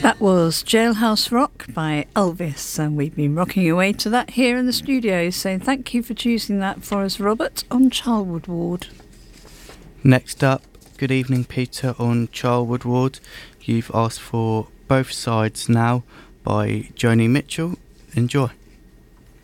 That was Jailhouse Rock by Elvis, and we've been rocking away to that here in the studio, so thank you for choosing that for us, Robert, on Charlwood Ward. Next up, good evening, Peter, on Charlwood Ward. You've asked for Both Sides Now by Joni Mitchell. Enjoy.